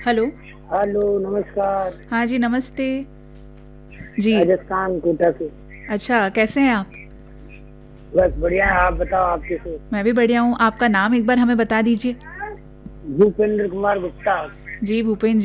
Hello. Hello, नमस्कार। हाँ जी, नमस्ते। जी। राजस्थान कोटा से। अच्छा, कैसे हैं आप? बस बढ़िया है, आप बताओ, आप कैसे हो? मैं भी बढ़िया हूँ। आपका नाम एक बार हमें बता दीजिए। भूपेंद्र कुमार गुप्ता। जी, भूपेंद्र